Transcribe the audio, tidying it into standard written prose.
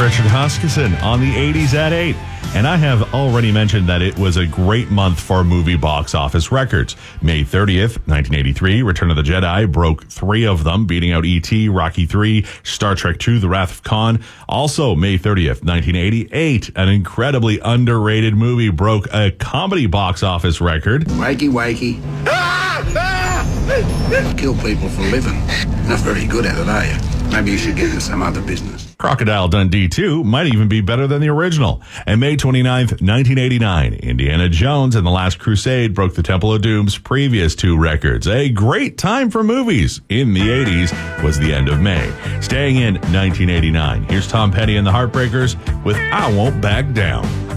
Richard Huskisson on the 80s at 8. And I have already mentioned that it was a great month for movie box office records. May 30th, 1983, Return of the Jedi broke 3 of them, beating out E.T., Rocky III, Star Trek II, The Wrath of Khan. Also, May 30th, 1988, an incredibly underrated movie broke a comedy box office record. Wakey, wakey. Kill people for a living. Not very good at it, are you? Maybe you should get into some other business. Crocodile Dundee 2 might even be better than the original. And May 29th, 1989, Indiana Jones and the Last Crusade broke the Temple of Doom's previous 2 records. A great time for movies in the 80s was the end of May. Staying in 1989, here's Tom Petty and the Heartbreakers with I Won't Back Down.